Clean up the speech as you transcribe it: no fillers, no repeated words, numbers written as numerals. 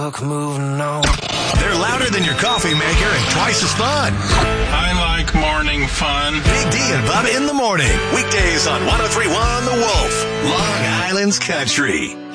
moving on. They're louder than your coffee maker and twice as fun. I like morning fun. Big D and Bubba in the morning. Weekdays on 103.1 The Wolf. Long Island's Country.